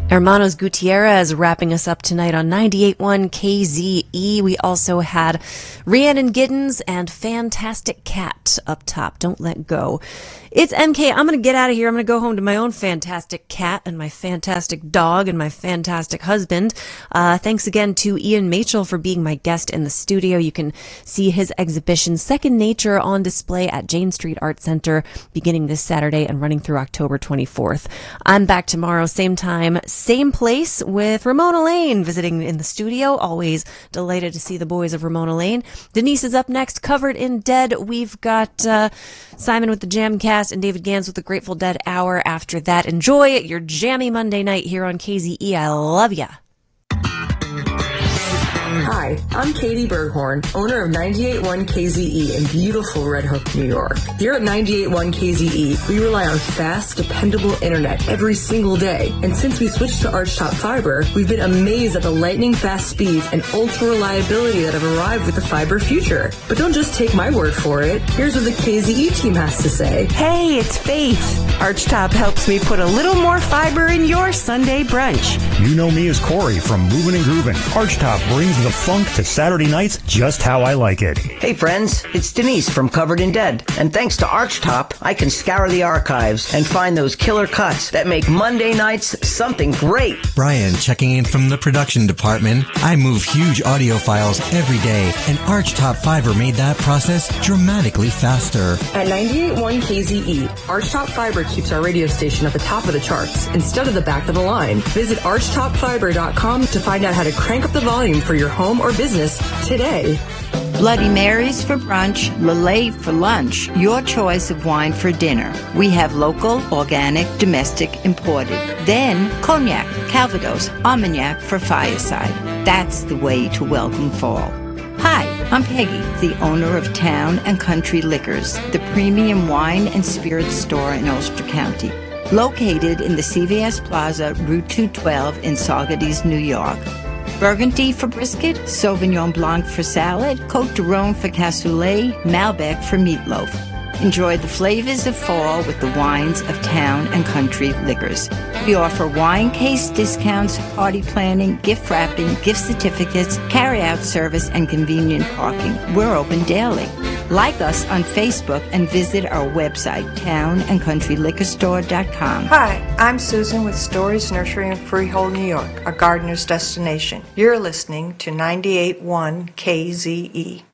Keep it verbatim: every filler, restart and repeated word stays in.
Hermanos Gutierrez wrapping us up tonight on ninety-eight point one K Z E. We also had Rhiannon Giddens and Fantastic Cat up top. Don't let go. It's M K. I'm going to get out of here. I'm going to go home to my own fantastic cat and my fantastic dog and my fantastic husband. Uh, thanks again to Ian Machel for being my guest in the studio. You can see his exhibition Second Nature on display at Jane Street Art Center beginning this Saturday and running through October twenty-fourth. I'm back tomorrow, same time, same place, with Ramona Lane visiting in the studio. Always delighted to see the boys of Ramona Lane. Denise is up next, covered in Dead. We've got uh, Simon with the Jamcast and David Gans with the Grateful Dead Hour. After that, enjoy your jammy Monday night here on K Z E. I love ya. Hi, I'm Katie Berghorn, owner of ninety-eight point one K Z E in beautiful Red Hook, New York. Here at ninety-eight point one K Z E, we rely on fast, dependable internet every single day. And since we switched to Archtop Fiber, we've been amazed at the lightning-fast speeds and ultra-reliability that have arrived with the fiber future. But don't just take my word for it. Here's what the K Z E team has to say. Hey, it's Faith. Archtop helps me put a little more fiber in your Sunday brunch. You know me as Corey from Movin' and Groovin'. Archtop brings the funk to Saturday nights just how I like it. Hey friends, it's Denise from Covered in Dead. And thanks to Archtop, I can scour the archives and find those killer cuts that make Monday nights something great. Brian checking in from the production department. I move huge audio files every day, and Archtop Fiber made that process dramatically faster. At ninety-eight point one K Z E, Archtop Fiber keeps our radio station at the top of the charts instead of the back of the line. Visit archtop fiber dot com to find out how to crank up the volume for your home or business today. Bloody Marys for brunch, Lillet for lunch, your choice of wine for dinner. We have local, organic, domestic, imported. Then Cognac, Calvados, Armagnac for fireside. That's the way to welcome fall. Hi, I'm Peggy, the owner of Town and Country Liquors, the premium wine and spirits store in Ulster County. Located in the C V S Plaza, Route two twelve in Saugerties, New York. Burgundy for brisket, Sauvignon Blanc for salad, Côte de Rhône for cassoulet, Malbec for meatloaf. Enjoy the flavors of fall with the wines of Town and Country Liquors. We offer wine case discounts, party planning, gift wrapping, gift certificates, carry-out service, and convenient parking. We're open daily. Like us on Facebook and visit our website, town and country liquor store dot com. Hi, I'm Susan with Stories Nursery in Freehold, New York, a gardener's destination. You're listening to ninety-eight point one K Z E.